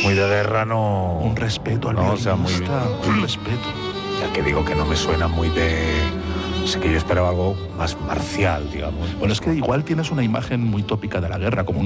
muy de guerra, no... Un respeto al no, violinista, o sea, un respeto. Ya que digo que no me suena muy de... Sé que yo esperaba algo más marcial, digamos. Bueno, es que igual tienes una imagen muy tópica de la guerra, como